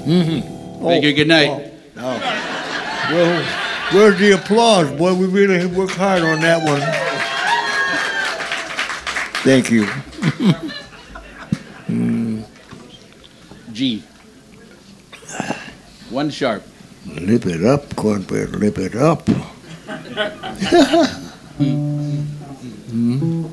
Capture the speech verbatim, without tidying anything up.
Mm-hmm. Thank oh, you. Good night. Oh, oh. Well, where's the applause, boy? We really worked hard on that one. Thank you. mm. G. One sharp. Lip it up, cornbread, lip it up. mm.